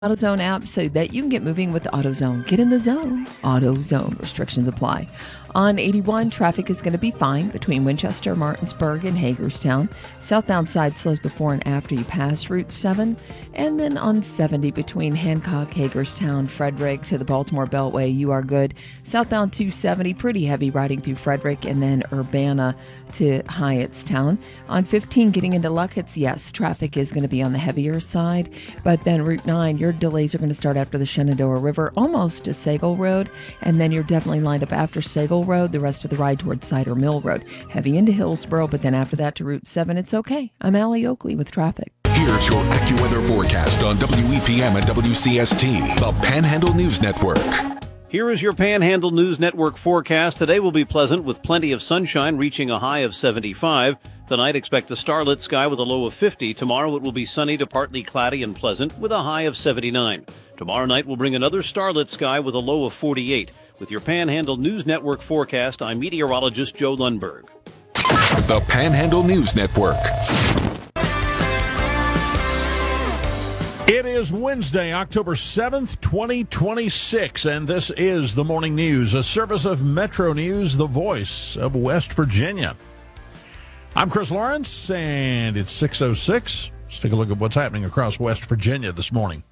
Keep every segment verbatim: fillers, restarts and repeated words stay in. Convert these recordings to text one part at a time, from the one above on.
AutoZone app so that you can get moving with AutoZone. Get in the zone. AutoZone. Restrictions apply. On eighty-one, traffic is going to be fine between Winchester, Martinsburg, and Hagerstown. Southbound side slows before and after you pass Route seven. And then on seventy between Hancock, Hagerstown, Frederick to the Baltimore Beltway, you are good. Southbound two seventy, pretty heavy riding through Frederick and then Urbana to Hyattstown. On fifteen, getting into Luckett's, yes, traffic is going to be on the heavier side. But then Route nine, your delays are going to start after the Shenandoah River, almost to Sagal Road. And then you're definitely lined up after Sagal Road, the rest of the ride towards Cider Mill Road. Heavy into Hillsboro, but then after that to Route seven, it's okay. I'm Allie Oakley with traffic. Here's your AccuWeather forecast on W E P M and W C S T, the Panhandle News Network. Here is your Panhandle News Network forecast. Today will be pleasant with plenty of sunshine, reaching a high of seventy-five. Tonight, expect a starlit sky with a low of fifty. Tomorrow, it will be sunny to partly cloudy and pleasant with a high of seventy-nine. Tomorrow night will bring another starlit sky with a low of forty-eight. With your Panhandle News Network forecast, I'm meteorologist Joe Lundberg. The Panhandle News Network. It is Wednesday, October seventh, twenty twenty-six, and this is the Morning News, a service of Metro News, the voice of West Virginia. I'm Chris Lawrence, and it's six oh six. Let's take a look at what's happening across West Virginia this morning.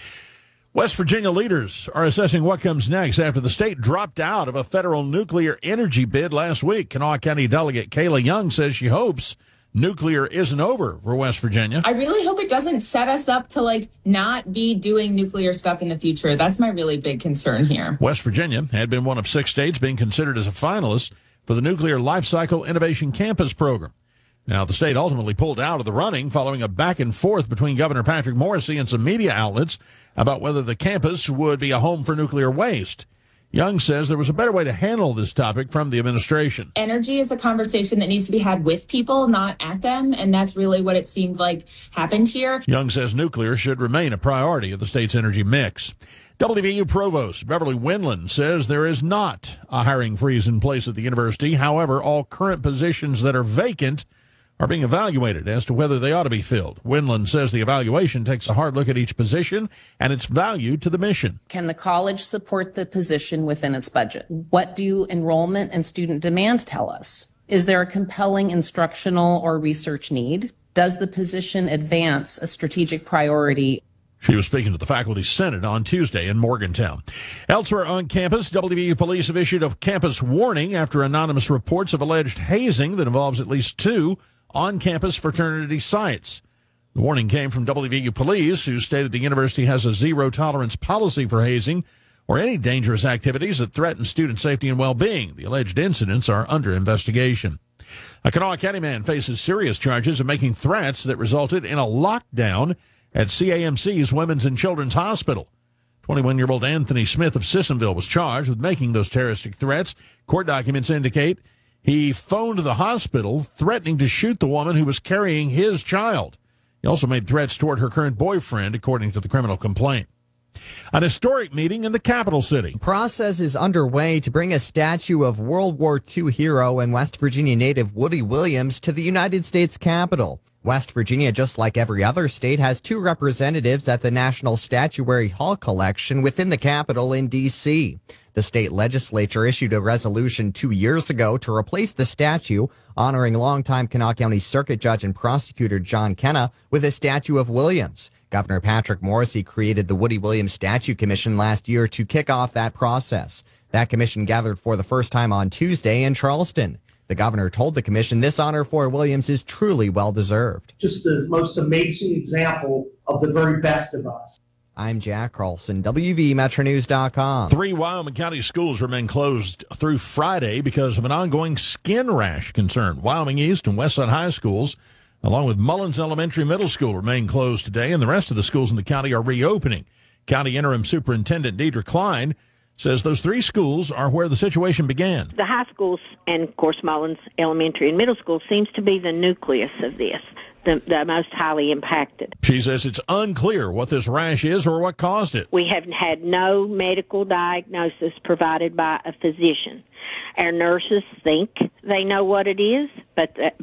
West Virginia leaders are assessing what comes next after the state dropped out of a federal nuclear energy bid last week. Kanawha County Delegate Kayla Young says she hopes nuclear isn't over for West Virginia. I really hope it doesn't set us up to, like, not be doing nuclear stuff in the future. That's my really big concern here. West Virginia had been one of six states being considered as a finalist for the Nuclear Life Cycle Innovation Campus program. Now, the state ultimately pulled out of the running following a back and forth between Governor Patrick Morrisey and some media outlets about whether the campus would be a home for nuclear waste. Young says there was a better way to handle this topic from the administration. Energy is a conversation that needs to be had with people, not at them, and that's really what it seemed like happened here. Young says nuclear should remain a priority of the state's energy mix. W V U Provost Beverly Windland says there is not a hiring freeze in place at the university. However, all current positions that are vacant are being evaluated as to whether they ought to be filled. Windland says the evaluation takes a hard look at each position and its value to the mission. Can the college support the position within its budget? What do enrollment and student demand tell us? Is there a compelling instructional or research need? Does the position advance a strategic priority? She was speaking to the Faculty Senate on Tuesday in Morgantown. Elsewhere on campus, W V U police have issued a campus warning after anonymous reports of alleged hazing that involves at least two on-campus fraternity sites. The warning came from W V U police, who stated the university has a zero-tolerance policy for hazing or any dangerous activities that threaten student safety and well-being. The alleged incidents are under investigation. A Kanawha County man faces serious charges of making threats that resulted in a lockdown at C A M C's Women's and Children's Hospital. twenty-one-year-old Anthony Smith of Sissonville was charged with making those terroristic threats. Court documents indicate he phoned the hospital threatening to shoot the woman who was carrying his child. He also made threats toward her current boyfriend, according to the criminal complaint. An historic meeting in the capital city. Process is underway to bring a statue of World War Two hero and West Virginia native Woody Williams to the United States Capitol. West Virginia, just like every other state, has two representatives at the National Statuary Hall collection within the Capitol in D C The state legislature issued a resolution two years ago to replace the statue, honoring longtime Kanawha County Circuit Judge and Prosecutor John Kenna with a statue of Williams. Governor Patrick Morrisey created the Woody Williams Statue Commission last year to kick off that process. That commission gathered for the first time on Tuesday in Charleston. The governor told the commission this honor for Williams is truly well-deserved. Just the most amazing example of the very best of us. I'm Jack Carlson, W V Metro News dot com. Three Wyoming County schools remain closed through Friday because of an ongoing skin rash concern. Wyoming East and Westside High Schools, along with Mullins Elementary Middle School, remain closed today, and the rest of the schools in the county are reopening. County Interim Superintendent Deidre Klein says those three schools are where the situation began. The high schools and, of course, Mullins Elementary and Middle School seems to be the nucleus of this, the, the most highly impacted. She says it's unclear what this rash is or what caused it. We have had no medical diagnosis provided by a physician. Our nurses think they know what it is, but uh, but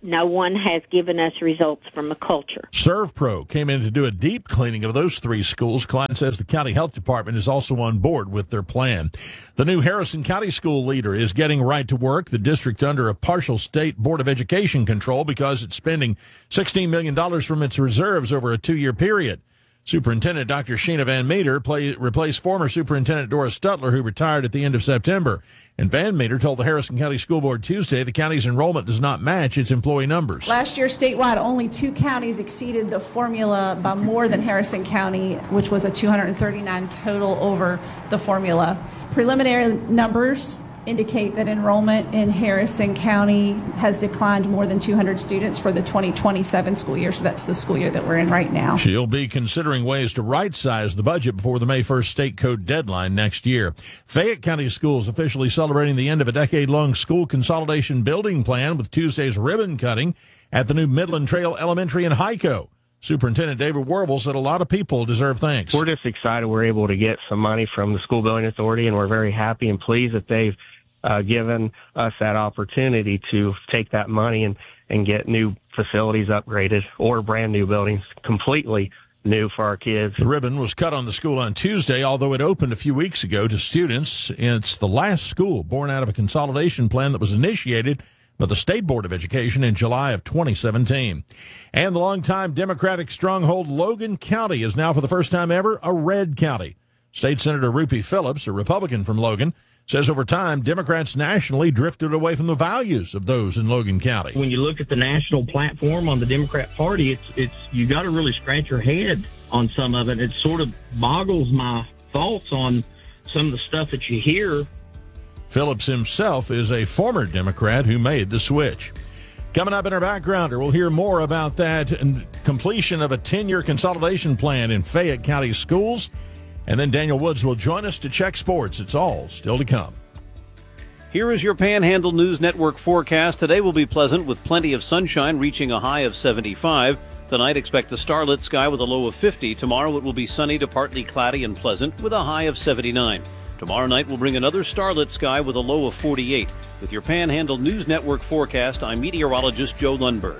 no one has given us results from a culture. ServPro came in to do a deep cleaning of those three schools. Klein says the county health department is also on board with their plan. The new Harrison County school leader is getting right to work. The district under a partial state Board of Education control because it's spending sixteen million dollars from its reserves over a two-year period. Superintendent Doctor Sheena Van Meter play, replaced former Superintendent Doris Stutler, who retired at the end of September. And Van Meter told the Harrison County School Board Tuesday the county's enrollment does not match its employee numbers. Last year, statewide, only two counties exceeded the formula by more than Harrison County, which was a two hundred thirty-nine total over the formula. Preliminary numbers indicate that enrollment in Harrison County has declined more than two hundred students for the twenty twenty-seven school year. So that's the school year that we're in right now. She'll be considering ways to right-size the budget before the May first state code deadline next year. Fayette County Schools officially celebrating the end of a decade-long school consolidation building plan with Tuesday's ribbon cutting at the new Midland Trail Elementary in Hico. Superintendent David Werble said a lot of people deserve thanks. We're just excited we're able to get some money from the School Building Authority, and we're very happy and pleased that they've Uh, given us that opportunity to take that money and, and get new facilities upgraded or brand new buildings completely new for our kids. The ribbon was cut on the school on Tuesday, although it opened a few weeks ago to students. It's the last school born out of a consolidation plan that was initiated by the State Board of Education in July of twenty seventeen. And the longtime Democratic stronghold Logan County is now for the first time ever a red county. State Senator Rupi Phillips, a Republican from Logan, says over time, Democrats nationally drifted away from the values of those in Logan County. When you look at the national platform on the Democrat Party, it's it's you got to really scratch your head on some of it. It sort of boggles my thoughts on some of the stuff that you hear. Phillips himself is a former Democrat who made the switch. Coming up in our backgrounder, we'll hear more about that and completion of a ten-year consolidation plan in Fayette County schools. And then Daniel Woods will join us to check sports. It's all still to come. Here is your Panhandle News Network forecast. Today will be pleasant with plenty of sunshine, reaching a high of seventy-five. Tonight, expect a starlit sky with a low of fifty. Tomorrow, it will be sunny to partly cloudy and pleasant with a high of seventy-nine. Tomorrow night will bring another starlit sky with a low of forty-eight. With your Panhandle News Network forecast, I'm meteorologist Joe Lundberg.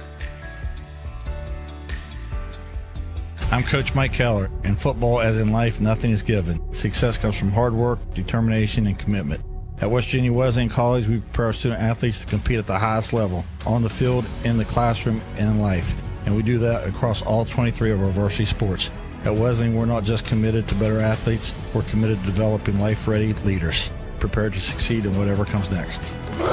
I'm Coach Mike Keller. In football, as in life, nothing is given. Success comes from hard work, determination, and commitment. At West Virginia Wesleyan College, we prepare our student athletes to compete at the highest level, on the field, in the classroom, and in life. And we do that across all twenty-three of our varsity sports. At Wesleyan, we're not just committed to better athletes, we're committed to developing life-ready leaders, prepared to succeed in whatever comes next.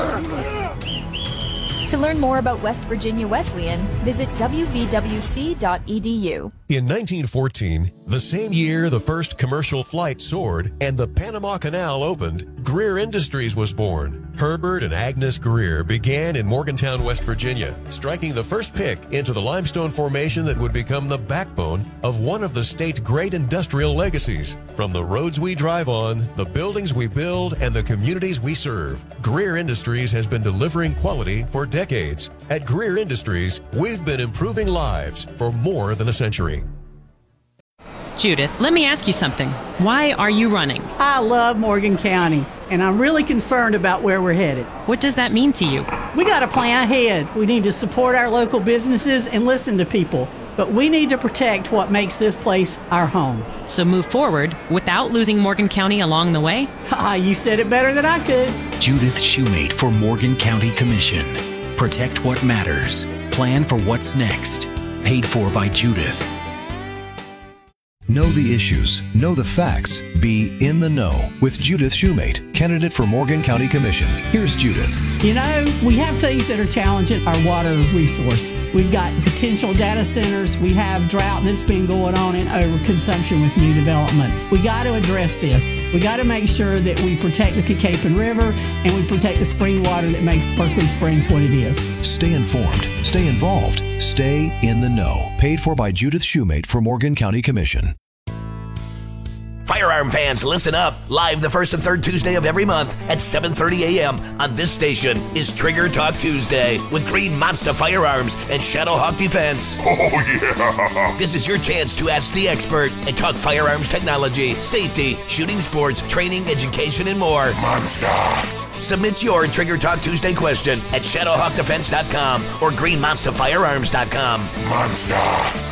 To learn more about West Virginia Wesleyan, visit w v w c dot e d u. In nineteen fourteen, the same year the first commercial flight soared and the Panama Canal opened, Greer Industries was born. Herbert and Agnes Greer began in Morgantown, West Virginia, striking the first pick into the limestone formation that would become the backbone of one of the state's great industrial legacies. From the roads we drive on, the buildings we build, and the communities we serve, Greer Industries has been delivering quality for decades. At Greer Industries, we've been improving lives for more than a century. Judith, let me ask you something. Why are you running? I love Morgan County, and I'm really concerned about where we're headed. What does that mean to you? We got to plan ahead. We need to support our local businesses and listen to people, but we need to protect what makes this place our home. So move forward without losing Morgan County along the way? Ah, you said it better than I could. Judith Shoemate for Morgan County Commission. Protect what matters. Plan for what's next. Paid for by Judith. Know the issues, know the facts, be in the know with Judith Shoemate, candidate for Morgan County Commission. Here's Judith. You know, we have things that are challenging our water resource. We've got potential data centers. We have drought that's been going on and overconsumption with new development. We got to address this. We got to make sure that we protect the Cacapon River and we protect the spring water that makes Berkeley Springs what it is. Stay informed, stay involved, stay in the know. Paid for by Judith Shoemate for Morgan County Commission. Firearm fans, listen up. Live the first and third Tuesday of every month at seven thirty a.m. on this station is Trigger Talk Tuesday with Green Monster Firearms and Shadowhawk Defense. Oh, yeah. This is your chance to ask the expert and talk firearms technology, safety, shooting sports, training, education, and more. Monster. Submit your Trigger Talk Tuesday question at shadowhawk defense dot com or green monster firearms dot com. Monster.